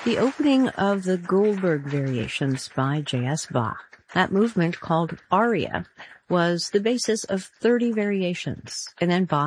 The opening of the Goldberg Variations by J.S. Bach, that movement called aria, was the basis of 30 variations, and then Bach